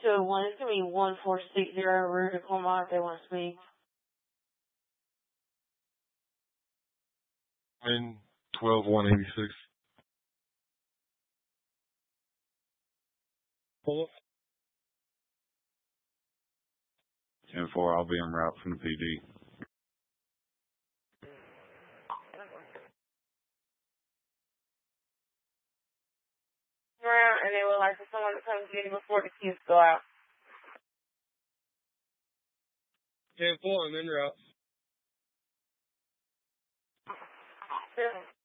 201. It's going to be 1460 over to Tacoma if they want to speak. And 12186. Pull up. 10-4, I'll be en route from the PD. And they would like for someone to come get it before the kids go out. 10-4, I'm en route. Yeah.